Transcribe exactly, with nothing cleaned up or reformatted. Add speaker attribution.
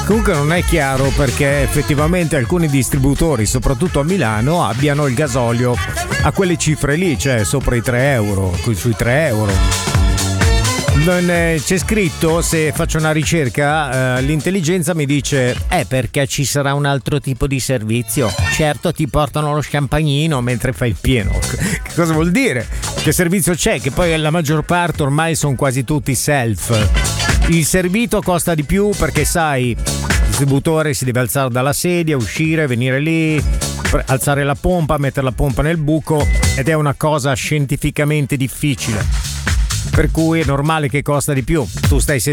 Speaker 1: Comunque non è chiaro perché effettivamente alcuni distributori, soprattutto a Milano, abbiano il gasolio a quelle cifre lì, cioè sopra i tre euro, sui tre euro. Non è, c'è scritto, se faccio una ricerca, eh, l'intelligenza mi dice eh perché ci sarà un altro tipo di servizio. Certo, ti portano lo champagnino mentre fai il pieno. Che cosa vuol dire? Che servizio c'è? Che poi la maggior parte ormai sono quasi tutti self. Il servito costa di più perché sai, il distributore si deve alzare dalla sedia, uscire, venire lì, alzare la pompa, mettere la pompa nel buco, ed è una cosa scientificamente difficile. Per cui è normale che costa di più. Tu stai